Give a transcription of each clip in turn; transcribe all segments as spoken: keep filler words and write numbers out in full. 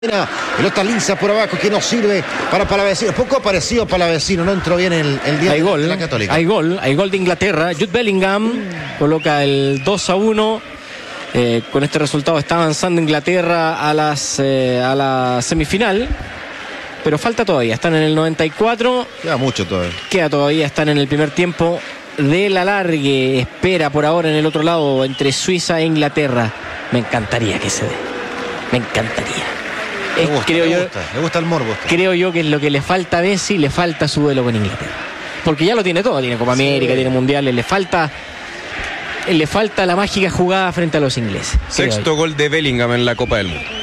Pelota lisa por abajo que no sirve para Palavecino. Poco parecido a Palavecino, no entró bien el, el día hay de gol, la Católica. Hay gol, hay gol de Inglaterra. Jude Bellingham coloca el dos a uno. Eh, con este resultado está avanzando Inglaterra a, las, eh, a la semifinal. Pero falta todavía, están en el noventa y cuatro. Queda mucho todavía. Queda todavía, están en el primer tiempo del alargue. Espera por ahora en el otro lado entre Suiza e Inglaterra. Me encantaría que se dé. Me encantaría. Me gusta, creo me yo, gusta, me gusta el morbo. Creo yo que es lo que le falta a Messi, le falta su duelo con Inglaterra. Porque ya lo tiene todo, tiene Copa América, sí, tiene Mundiales, le falta le falta la mágica jugada frente a los ingleses. Sexto gol de Bellingham en la Copa del Mundo.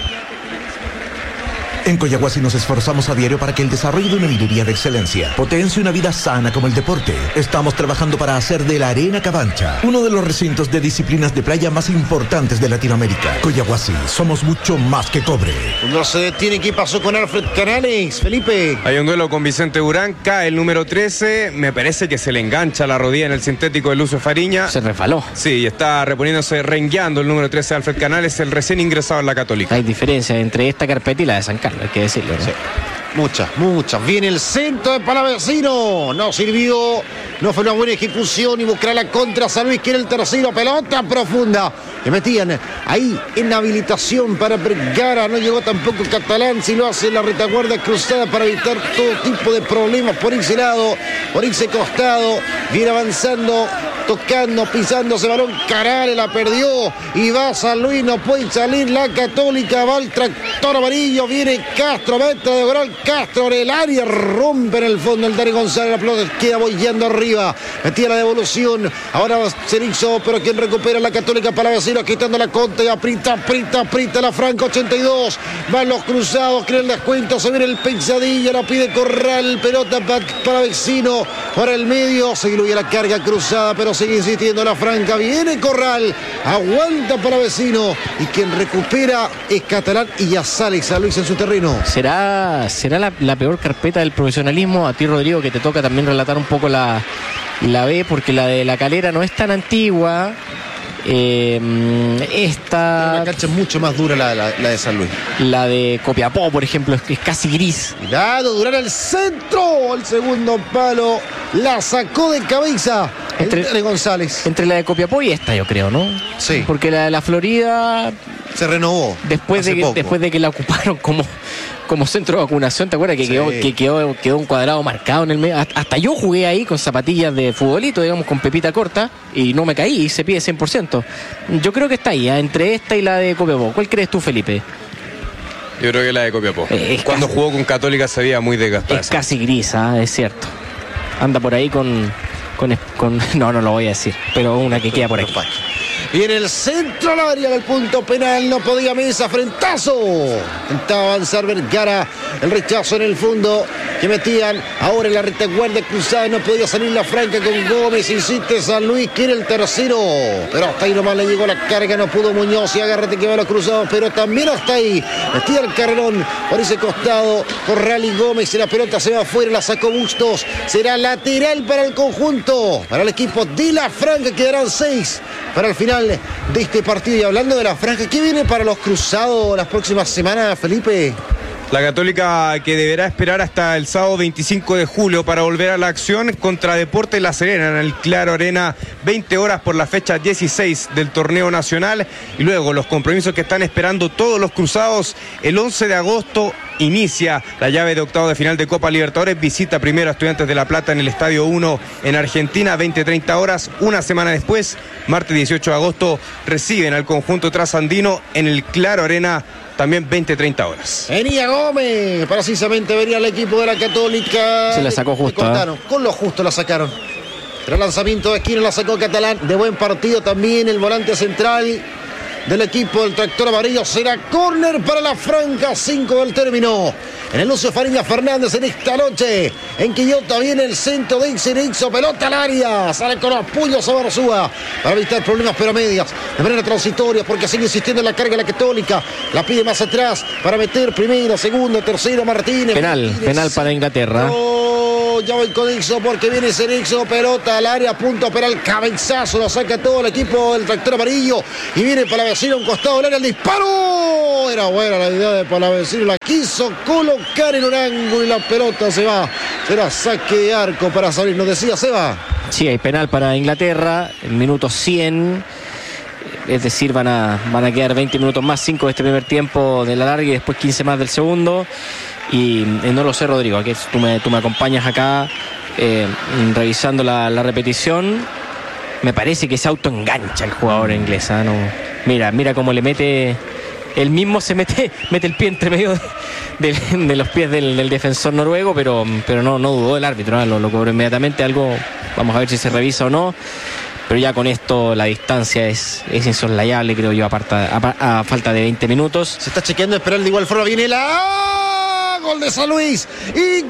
En Coyahuasi nos esforzamos a diario para que el desarrollo de una minería de excelencia potencie una vida sana como el deporte. Estamos trabajando para hacer de la Arena Cabancha uno de los recintos de disciplinas de playa más importantes de Latinoamérica. Coyahuasi, somos mucho más que cobre. No se detiene. ¿Qué pasó con Alfred Canales, Felipe? Hay un duelo con Vicente Urán, cae el número trece. Me parece que se le engancha la rodilla en el sintético de Lucio Fariña. Se resbaló. Sí, está reponiéndose, rengueando el número trece de Alfred Canales, el recién ingresado en la Católica. Hay diferencia entre esta carpeta y la de San Carlos, hay que decirlo, ¿no? Sí. Muchas, muchas. Viene el centro de Palavecino. No sirvió. No fue una buena ejecución y buscará la contra San Luis, que era el tercero. Pelota profunda que metían ahí en habilitación para Vergara. No llegó tampoco Catalán. Si lo hace la retaguardia cruzada para evitar todo tipo de problemas por ese lado, por ese costado. Viene avanzando, tocando, pisando ese balón. Carale la perdió y va San Luis. No puede salir la Católica. Va el tractor amarillo. Viene Castro, meta de Gral. Castro en el área, rompe en el fondo el Dani González. La pelota queda bollando arriba. Metía la devolución. Ahora Cerizo, pero quien recupera la Católica. Palavecino quitando la contra y aprieta, aprieta, aprieta la Franca. ochenta y dos. Van los cruzados, creen el descuento. Se viene el pensadillo, la pide Corral. Pelota para Palavecino por el medio. Se diluye la carga cruzada, pero sigue insistiendo la Franca. Viene Corral, aguanta Palavecino y quien recupera es Catalán y ya sale San Luis en su terreno. Será, será la, la peor carpeta del profesionalismo. A ti, Rodrigo, que te toca también relatar un poco la, la B, porque la de La Calera no es tan antigua. Eh, esta la cancha es mucho más dura, la, la, la de San Luis. La de Copiapó, por ejemplo, es, es casi gris. Mirado, Durán al centro. El segundo palo la sacó de cabeza entre, el González. Entre la de Copiapó y esta, yo creo, ¿no? Sí. Porque la de la Florida se renovó después de que, después de que la ocuparon como como centro de vacunación. ¿Te acuerdas que, sí, quedó, que quedó, quedó un cuadrado marcado en el medio? Hasta yo jugué ahí con zapatillas de futbolito, digamos, con pepita corta, y no me caí, y se pide cien por ciento. Yo creo que está ahí, ¿eh? Entre esta y la de Copiapó. ¿Cuál crees tú, Felipe? Yo creo que la de Copiapó. Eh, Cuando casi, jugó con Católica se veía muy desgastada. Es casi gris, ¿eh? Es cierto. Anda por ahí con, con, con... No, no lo voy a decir, pero una que queda por aquí. Viene el centro al área del punto penal. No podía Mesa. Frentazo. Intentaba avanzar Vergara. El rechazo en el fondo que metían. Ahora en la retaguardia cruzada. No podía salir la Franca con Gómez. Insiste San Luis. Quiere el tercero. Pero hasta ahí nomás le llegó la carga. No pudo Muñoz. Y agárrate que va a los cruzados. Pero también hasta ahí. Metía el carrerón por ese costado. Corral y Gómez. Y la pelota se va afuera. La sacó Bustos. Será lateral para el conjunto. Para el equipo de la Franca. Quedarán seis para el final de este partido. Y hablando de la Franja, ¿qué viene para los cruzados las próximas semanas, Felipe? La Católica, que deberá esperar hasta el sábado veinticinco de julio para volver a la acción contra Deportes La Serena en el Claro Arena, veinte horas por la fecha dieciséis del torneo nacional. Y luego los compromisos que están esperando todos los cruzados. El once de agosto inicia la llave de octavo de final de Copa Libertadores. Visita primero a Estudiantes de La Plata en el Estadio uno en Argentina, veinte treinta horas. Una semana después, martes dieciocho de agosto, reciben al conjunto trasandino en el Claro Arena, también veinte treinta horas. Venía Gómez, precisamente venía el equipo de la Católica. Se la sacó justo. ¿eh? Con lo justo la sacaron. Pero el lanzamiento de esquina la sacó Catalán. De buen partido también el volante central del equipo del tractor amarillo. Será córner para la Franca, cinco del término. En el Lucio Fariña Fernández en esta noche. En Quillota viene el centro de Ixerizo. Pelota al área. Sale con los puños a Barzúa para evitar problemas, pero a medias. De manera transitoria, porque sigue insistiendo en la carga la Católica. La pide más atrás para meter primero, segundo, tercero Martínez. Penal, Martínez. penal para Inglaterra. No, ya voy con Ixo porque viene Cerizo. Pelota al área, punto penal. Cabezazo, lo saca todo el equipo del tractor amarillo. Y viene para vecino a un costado del área el disparo. Oh, era buena la idea de Palavecino, la quiso colocar en un ángulo y la pelota se va. Será saque de arco para salir, nos decía Seba. Sí, hay penal para Inglaterra, el minuto cien. Es decir, van a, van a quedar veinte minutos más, cinco de este primer tiempo de la larga y después quince más del segundo. Y eh, no lo sé, Rodrigo, aquí tú me, tú me acompañas acá eh, revisando la, la repetición. Me parece que se autoengancha el jugador inglés, ¿no? Mira, mira cómo le mete. Él mismo se mete, mete el pie entre medio de, de, de los pies del, del defensor noruego, pero, pero no, no dudó el árbitro, ¿no? lo, lo cobró inmediatamente. Algo, vamos a ver si se revisa o no. Pero ya con esto la distancia es, es insoslayable, creo yo, a, parta, a, a falta de veinte minutos. Se está chequeando, esperar de igual forma. Viene la gol de San Luis. Y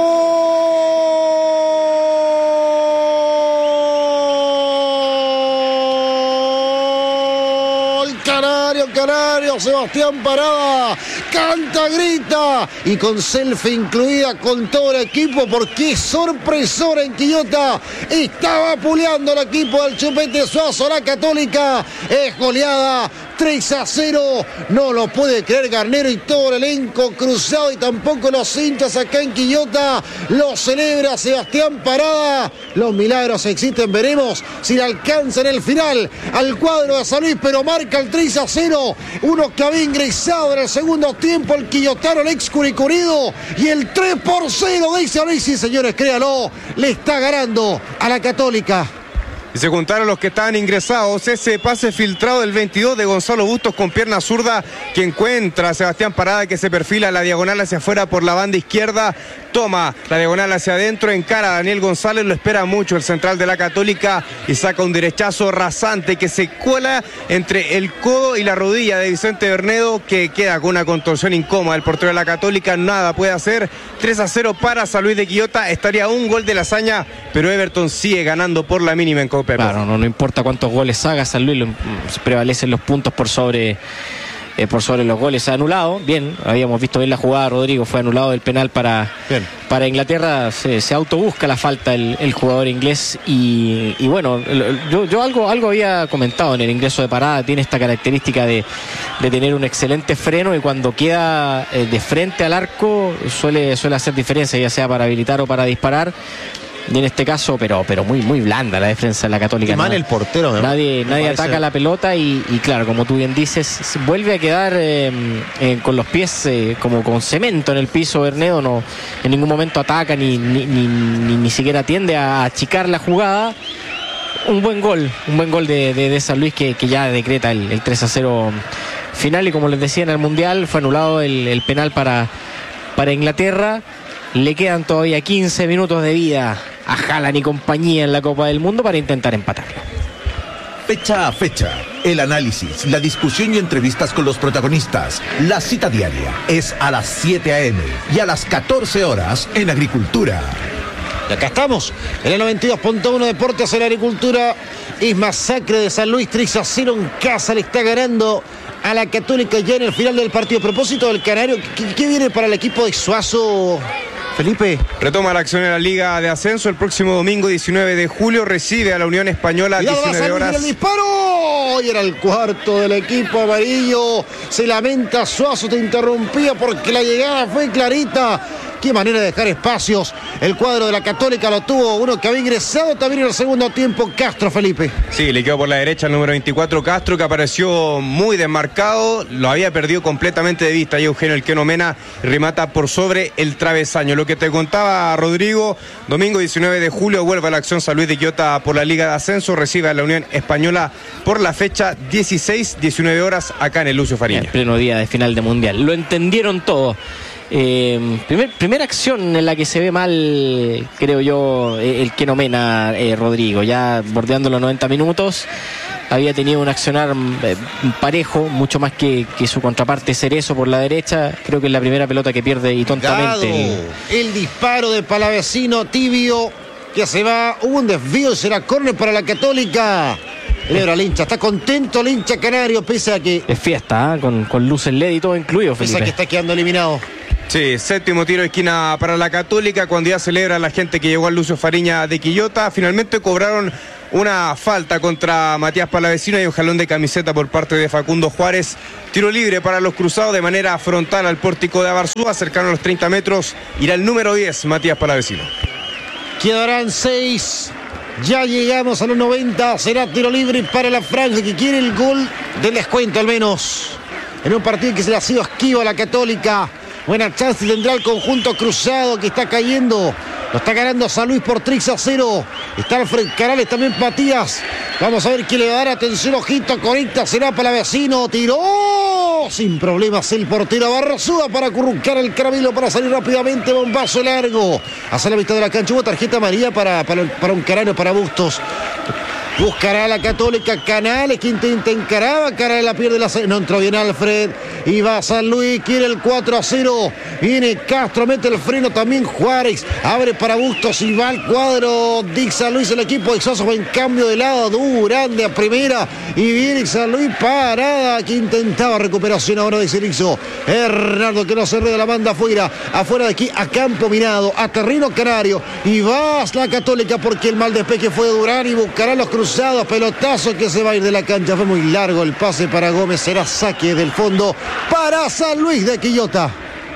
gol. Canario, Canario, Sebastián Parada. Canta, grita. Y con selfie incluida con todo el equipo. Porque sorpresora en Quillota. Estaba puleando el equipo del Chupete Suazo. La Católica es goleada tres a cero. No lo puede creer Garnero y todo el elenco cruzado. Y tampoco los hinchas acá en Quillota. Lo celebra Sebastián Parada. Los milagros existen. Veremos si le alcanza en el final al cuadro de San Luis. Pero marca el tres a cero. Uno que había ingresado en el segundo tiempo el quillotano, el ex curicurido. Y el tres por cero de San Luis. Sí, señores, créanlo. Le está ganando a la Católica. Y se juntaron los que estaban ingresados. Ese pase filtrado del veintidós de Gonzalo Bustos con pierna zurda que encuentra a Sebastián Parada, que se perfila la diagonal hacia afuera por la banda izquierda. Toma la diagonal hacia adentro, encara a Daniel González, lo espera mucho el central de la Católica y saca un derechazo rasante que se cuela entre el codo y la rodilla de Vicente Bernedo, que queda con una contorsión incómoda. El portero de la Católica nada puede hacer. tres a cero para San Luis de Quillota. Estaría un gol de la hazaña, pero Everton sigue ganando por la mínima en Copa. Claro, no, no importa cuántos goles haga San Luis, lo, prevalecen los puntos por sobre eh, por sobre los goles. Anulado, bien, habíamos visto bien la jugada, Rodrigo, fue anulado el penal para, para Inglaterra. Se, se autobusca la falta el, el jugador inglés y, y bueno, yo, yo algo, algo había comentado en el ingreso de Parada. Tiene esta característica de, de tener un excelente freno y cuando queda eh, de frente al arco suele, suele hacer diferencia, ya sea para habilitar o para disparar. Y en este caso, pero, pero muy, muy blanda la defensa de la Católica. Qué mal el portero. Me nadie me nadie parece... ataca la pelota y, y claro, como tú bien dices, vuelve a quedar eh, eh, con los pies eh, como con cemento en el piso. Bernedo no en ningún momento ataca ni, ni, ni, ni, ni siquiera tiende a achicar la jugada. Un buen gol, un buen gol de, de, de San Luis que, que ya decreta el, el tres a cero final. Y como les decía, en el Mundial fue anulado el, el penal para, para Inglaterra. Le quedan todavía quince minutos de vida a Haaland y compañía en la Copa del Mundo para intentar empatarlo. Fecha a fecha, el análisis, la discusión y entrevistas con los protagonistas. La cita diaria es a las siete a eme y a las catorce horas en Agricultura. Y acá estamos, en el noventa y dos punto uno Deportes en Agricultura. Es masacre de San Luis, tres a cero en casa, le está ganando a la Católica ya en el final del partido. A propósito del Canario, ¿qué, qué viene para el equipo de Suazo, Felipe? Retoma la acción en la Liga de Ascenso el próximo domingo diecinueve de julio. Recibe a la Unión Española a diecinueve horas. El disparo. Y era el cuarto del equipo amarillo. Se lamenta Suazo, te interrumpía porque la llegada fue clarita. Qué manera de dejar espacios. El cuadro de la Católica lo tuvo uno que había ingresado también en el segundo tiempo, Castro, Felipe. Sí, le quedó por la derecha el número veinticuatro, Castro, que apareció muy desmarcado. Lo había perdido completamente de vista. Y Eugenio Elqueno Mena remata por sobre el travesaño. Lo que te contaba, Rodrigo, domingo diecinueve de julio vuelve a la acción San Luis de Quillota por la Liga de Ascenso. Recibe a la Unión Española por la fecha dieciséis, diecinueve horas acá en el Lucio Fariña. En pleno día de final de Mundial. Lo entendieron todo. Eh, primer, primera acción en la que se ve mal, creo yo, el Elqueno Mena, eh, Rodrigo, ya bordeando los noventa minutos. Había tenido un accionar eh, parejo, mucho más que, que su contraparte Cerezo por la derecha. Creo que es la primera pelota que pierde y tontamente. El, el disparo de Palavecino, tibio, que se va. Hubo un desvío y será córner para la Católica. Celebra el hincha, está contento el hincha canario, pese a que... Es fiesta, ¿eh? con, con luces L E D y todo incluido, Felipe. Pese a que está quedando eliminado. Sí, séptimo tiro de esquina para la Católica, cuando ya celebra la gente que llegó al Lucio Fariña de Quillota. Finalmente cobraron una falta contra Matías Palavecino y un jalón de camiseta por parte de Facundo Juárez. Tiro libre para los cruzados de manera frontal al pórtico de Abarzúa, cercano a los treinta metros. Irá el número diez, Matías Palavecino. Quedarán seis. Ya llegamos a los noventa. Será tiro libre para la franja que quiere el gol del descuento al menos. En un partido que se le ha sido esquivo a la Católica. Buena chance tendrá el conjunto cruzado que está cayendo. Lo está ganando San Luis por tres a cero. Está Alfred Canales, también Matías. Vamos a ver quién le va a dar atención. Ojito, conecta, será Palavecino. Tiró sin problemas el portero Abarzúa para acurrucar el caramelo para salir rápidamente. Bombazo largo hacia la mitad de la cancha. Hubo tarjeta amarilla para, para, para un Carano, para Bustos. Buscará la Católica Canales, que intenta encarar. Canales la pierde, la... no entró bien Alfred. Y va San Luis, quiere el cuatro a cero. Viene Castro, mete el freno también Juárez. Abre para Bustos y va al cuadro de San Luis. El equipo de Exoso en cambio de lado. Durán de a primera. Y viene San Luis parada, que intentaba recuperación ahora de Cerizo. Hernando que no se rueda, la manda afuera. Afuera de aquí a campo minado, a terreno canario. Y va la Católica porque el mal despeje fue de Durán y buscará los cruzados. Pelotazo que se va a ir de la cancha. Fue muy largo el pase para Gómez. Será saque del fondo para San Luis de Quillota.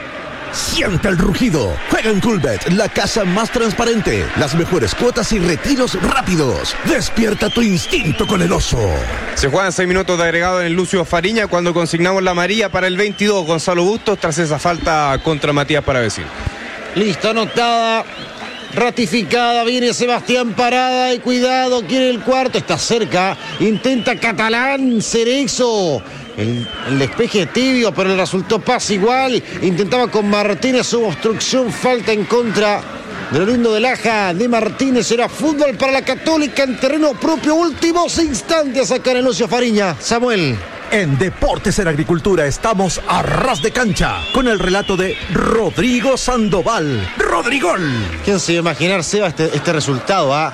Siente el rugido. Juega en Coolbet, la casa más transparente. Las mejores cuotas y retiros rápidos. Despierta tu instinto con el oso. Se juegan seis minutos de agregado en el Lucio Fariña cuando consignamos la amarilla para el veintidós. Gonzalo Bustos tras esa falta contra Matías Palavecino. Listo, anotada. Ratificada, viene Sebastián Parada y cuidado, quiere el cuarto, está cerca, intenta Catalán, Cerezo, el, el despeje tibio, pero le resultó pase igual, intentaba con Martínez su obstrucción, falta en contra de lo lindo de Laja, de Martínez. Será fútbol para la Católica en terreno propio, últimos instantes acá en el Lucio Fariña. Samuel. En Deportes en Agricultura estamos a ras de cancha con el relato de Rodrigo Sandoval. ¡Rodrigol! ¿Quién se iba a imaginar, Seba, este, este resultado? ¿Ah?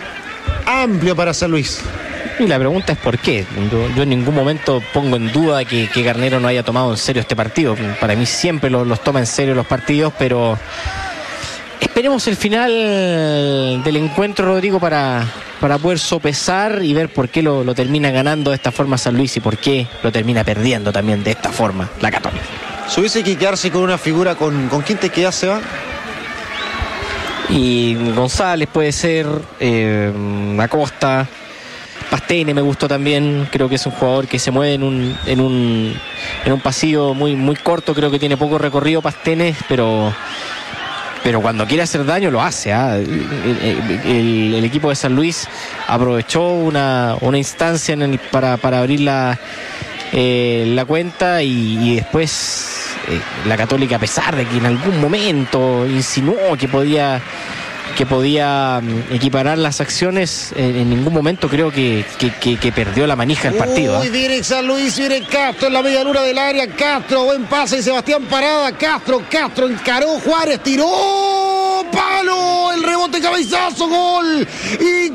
Amplio para San Luis. Y la pregunta es por qué. Yo, yo en ningún momento pongo en duda que, que Garnero no haya tomado en serio este partido. Para mí siempre los, los toma en serio los partidos, pero esperemos el final del encuentro, Rodrigo, para... para poder sopesar y ver por qué lo, lo termina ganando de esta forma San Luis y por qué lo termina perdiendo también de esta forma la Católica. Si hubiese que quedarse con una figura, ¿con, ¿con quién te quedas, Seba? Y González puede ser, eh, Acosta, Pastene me gustó también, creo que es un jugador que se mueve en un, en un, en un pasillo muy, muy corto, creo que tiene poco recorrido Pastene, pero... pero cuando quiere hacer daño lo hace. ¿eh? El, el, el equipo de San Luis aprovechó una, una instancia en el, para, para abrir la, eh, la cuenta y, y después eh, la Católica, a pesar de que en algún momento insinuó que podía que podía equiparar las acciones, en, en ningún momento creo que, que, que, que perdió la manija el partido. Uy, ¿eh? viene San Luis, viene Castro en la media luna del área. Castro, buen pase y Sebastián Parada. Castro, Castro encaró, Juárez tiró, palo, el rebote, cabezazo, gol y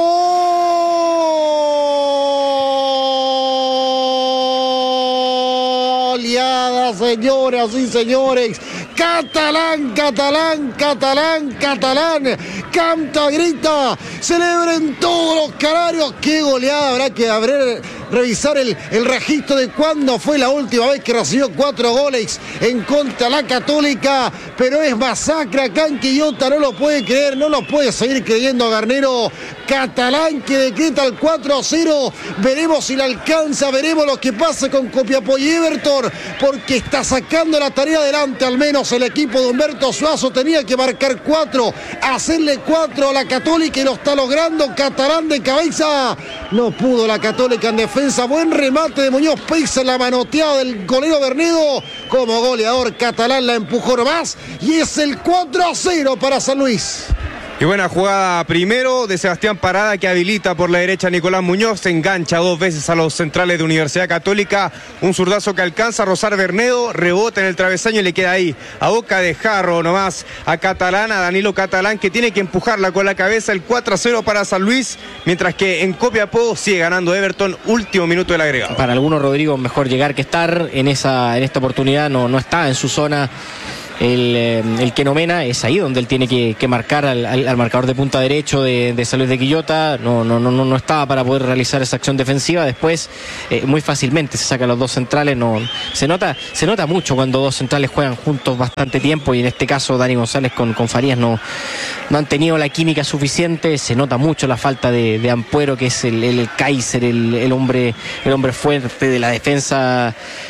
goleada, señoras y señores. Catalán, Catalán, Catalán, Catalán, canta, grita, celebren todos los canarios. Qué goleada, habrá que abrir, revisar el, el registro de cuándo fue la última vez que recibió cuatro goles en contra de la Católica, pero es masacre acá en Quillota, no lo puede creer, no lo puede seguir creyendo Garnero. Catalán que decreta el cuatro a cero, veremos si le alcanza, veremos lo que pasa con Copiapó y Everton, porque está sacando la tarea adelante al menos el equipo de Humberto Suazo. Tenía que marcar cuatro, hacerle cuatro a la Católica y lo está logrando. Catalán de cabeza, no pudo la Católica en defensa, buen remate de Muñoz Peiza, la manoteada del golero Bernedo, como goleador Catalán la empujó más y es el cuatro a cero para San Luis. Y buena jugada primero de Sebastián Parada, que habilita por la derecha a Nicolás Muñoz, se engancha dos veces a los centrales de Universidad Católica, un zurdazo que alcanza a rozar Bernedo, rebota en el travesaño y le queda ahí a boca de jarro nomás a Catalán, a Danilo Catalán, que tiene que empujarla con la cabeza. El cuatro a cero para San Luis, mientras que en Copiapó sigue ganando Everton, último minuto del agregado. Para algunos, Rodrigo, mejor llegar que estar en esa en esta oportunidad, no, no está en su zona el, eh, el Keno Mena, es ahí donde él tiene que, que marcar al, al, al marcador de punta derecho de, de San Luis de Quillota. No, no, no, no estaba para poder realizar esa acción defensiva. Después eh, muy fácilmente se sacan los dos centrales. No, se nota, se nota mucho cuando dos centrales juegan juntos bastante tiempo, y en este caso Dani González con, con Farías no, no han tenido la química suficiente. Se nota mucho la falta de, de Ampuero, que es el, el Kaiser, el, el hombre, el hombre fuerte de la defensa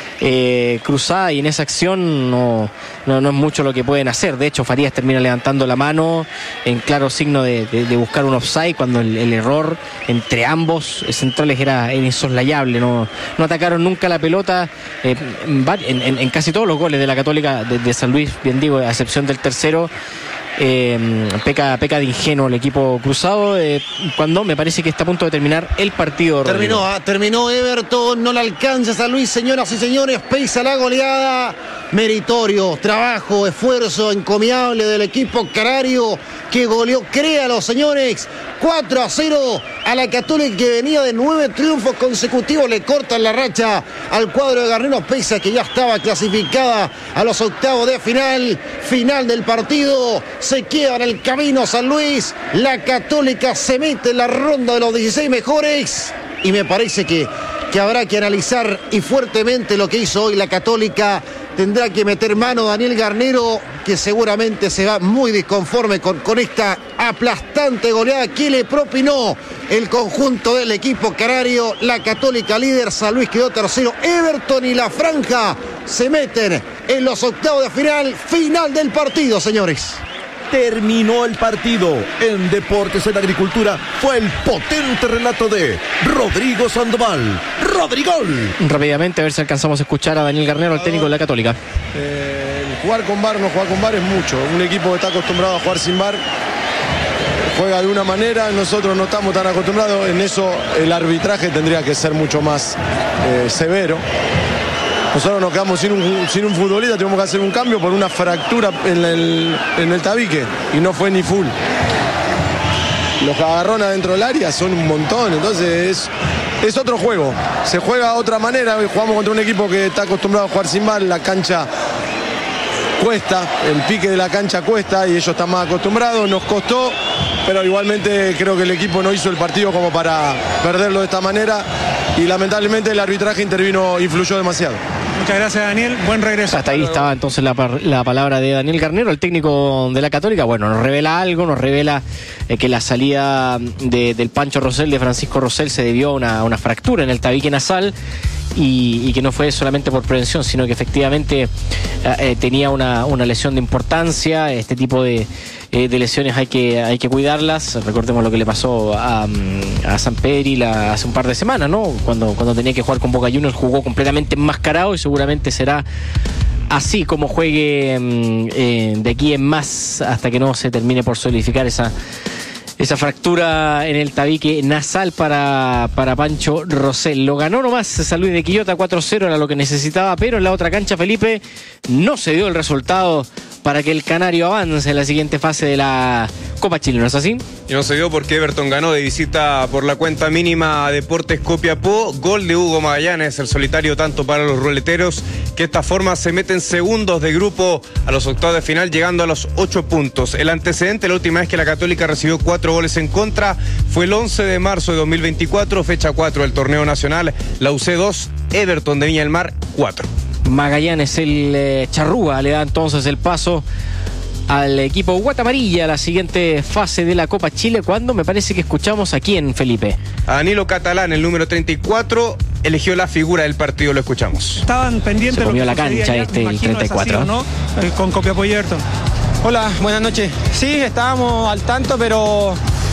Eh, cruzada, y en esa acción no, no, no es mucho lo que pueden hacer. De hecho, Farías termina levantando la mano en claro signo de, de, de buscar un offside, cuando el, el error entre ambos centrales era, era insoslayable. No, no atacaron nunca la pelota eh, en, en, en casi todos los goles de la Católica de, de San Luis, bien digo, a excepción del tercero. Eh, peca, peca de ingenuo el equipo cruzado, eh, cuando me parece que está a punto de terminar el partido. Terminó, ah, terminó Everton, no le alcanza San Luis, señoras y señores, pesa la goleada. Meritorio, trabajo, esfuerzo encomiable del equipo canario, que goleó, créalo señores, cuatro a cero a la Católica, que venía de nueve triunfos consecutivos. Le cortan la racha al cuadro de Garneros, pese a que ya estaba clasificada a los octavos de final. Final del partido, se queda en el camino San Luis. La Católica se mete en la ronda de los dieciséis mejores, y me parece que, que habrá que analizar y fuertemente lo que hizo hoy la Católica. Tendrá que meter mano Daniel Garnero, que seguramente se va muy disconforme con, con esta aplastante goleada que le propinó el conjunto del equipo canario. La Católica líder, San Luis quedó tercero. Everton y la Franja se meten en los octavos de final. Final del partido, señores. Terminó el partido. En Deportes en Agricultura fue el potente relato de Rodrigo Sandoval. ¡Rodrigol! Rápidamente, a ver si alcanzamos a escuchar a Daniel Garnero, el técnico de la Católica. Eh, jugar con V A R, no jugar con V A R es mucho. Un equipo que está acostumbrado a jugar sin V A R juega de una manera, nosotros no estamos tan acostumbrados. En eso el arbitraje tendría que ser mucho más eh, severo. Nosotros nos quedamos sin un, sin un futbolista, tenemos que hacer un cambio por una fractura en el, en el tabique, y no fue ni full. Los agarrones dentro del área son un montón, entonces es, es otro juego. Se juega de otra manera, hoy jugamos contra un equipo que está acostumbrado a jugar sin V A R, la cancha cuesta, el pique de la cancha cuesta, y ellos están más acostumbrados, nos costó, pero igualmente creo que el equipo no hizo el partido como para perderlo de esta manera, y lamentablemente el arbitraje intervino, influyó demasiado. Muchas gracias, Daniel, buen regreso. Hasta ahí estaba entonces la, la palabra de Daniel Garnero, el técnico de la Católica. Bueno, nos revela algo, nos revela eh, que la salida de, del Pancho Rosell, de Francisco Rosell, se debió a una, una fractura en el tabique nasal, y, y que no fue solamente por prevención, sino que efectivamente eh, tenía una, una lesión de importancia. Este tipo de, eh, de lesiones hay que, hay que cuidarlas. Recordemos lo que le pasó a, a Samperi la, hace un par de semanas, ¿no? Cuando, cuando tenía que jugar con Boca Juniors, jugó completamente enmascarado, y seguramente será así como juegue eh, de aquí en más, hasta que no se termine por solidificar esa Esa fractura en el tabique nasal para, para Pancho Rosell. Lo ganó nomás San Luis de Quillota, cuatro cero, era lo que necesitaba, pero en la otra cancha, Felipe, no se dio el resultado para que el canario avance en la siguiente fase de la Copa Chile, ¿no es así? Y no se dio porque Everton ganó de visita por la cuenta mínima a Deportes Copiapó. Gol de Hugo Magallanes, el solitario tanto para los roleteros, que de esta forma se meten segundos de grupo a los octavos de final, llegando a los ocho puntos. El antecedente, la última vez que la Católica recibió cuatro goles en contra, fue el once de marzo de dos mil veinticuatro, fecha cuatro del torneo nacional. La U C dos, Everton de Viña del Mar cuatro. Magallanes, el eh, charrúa, le da entonces el paso al equipo Guatamarilla a la siguiente fase de la Copa Chile, cuando me parece que escuchamos aquí en Felipe. A Danilo Catalán, el número treinta y cuatro, eligió la figura del partido, lo escuchamos. Estaban pendientes. Se comió la cancha ya, este, el treinta y cuatro. Así, ¿no? eh, con Copiapó y Everton. Hola, buenas noches. Sí, estábamos al tanto, pero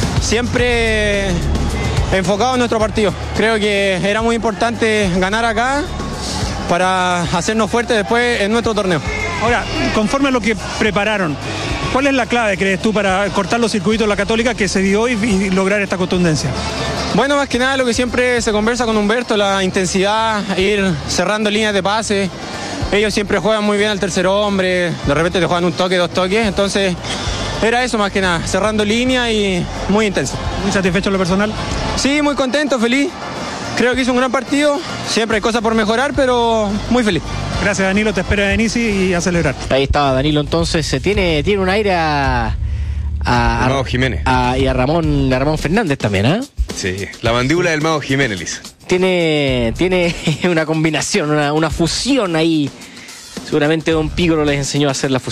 siempre enfocados en nuestro partido. Creo que era muy importante ganar acá para hacernos fuertes después en nuestro torneo. Ahora, conforme a lo que prepararon, ¿cuál es la clave, crees tú, para cortar los circuitos de la Católica que se dio y, y lograr esta contundencia? Bueno, más que nada lo que siempre se conversa con Humberto, la intensidad, ir cerrando líneas de pase. Ellos siempre juegan muy bien al tercer hombre, de repente te juegan un toque, dos toques, entonces era eso más que nada, cerrando línea y muy intenso. ¿Muy satisfecho en lo personal? Sí, muy contento, feliz. Creo que hizo un gran partido, siempre hay cosas por mejorar, pero muy feliz. Gracias, Danilo, te espera Denisi y a celebrar. Ahí estaba Danilo, entonces se tiene, tiene un aire a... A, Mago Jiménez. A, y a Ramón, a Ramón Fernández también, ¿ah? ¿eh? Sí, la mandíbula del Mago Jiménez, Lisa. Tiene, tiene una combinación, una, una fusión ahí. Seguramente Don Pícoro les enseñó a hacer la fusión.